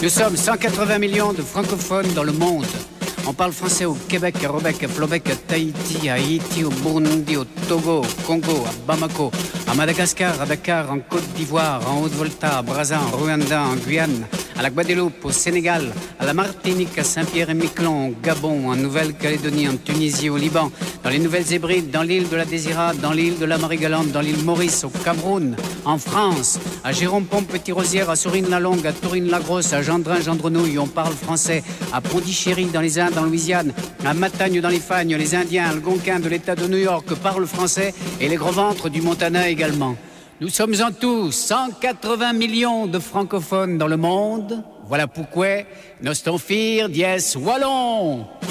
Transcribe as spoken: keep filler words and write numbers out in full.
Nous sommes cent quatre-vingts millions de francophones dans le monde. On parle français au Québec, à Québec, à Flobec, à Tahiti, à Haïti, au Burundi, au Togo, au Congo, à Bamako, à Madagascar, à Dakar, en Côte d'Ivoire, en Haute-Volta, à Brazza, en Rwanda, en Guyane, à la Guadeloupe, au Sénégal, à la Martinique, à Saint-Pierre-et-Miquelon, au Gabon, en Nouvelle-Calédonie, en Tunisie, au Liban, dans les Nouvelles-Hébrides, dans l'île de la Désirade, dans l'île de la Marie-Galante, dans l'île Maurice, au Cameroun, en France, à Jérôme-Pont-Petit-Rosière, à Sourine-la-Longue, à Tourine-la-Grosse, à Gendrin-Gendrenouille, on parle français, à Pondichéry, dans les Indes, en Louisiane, à Matagne, dans les Fagnes, les Indiens, Algonquins de l'État de New York parlent français et les gros ventres du Montana également. Nous sommes en tout cent quatre-vingts millions de francophones dans le monde. Voilà pourquoi nos stonfir dies wallon.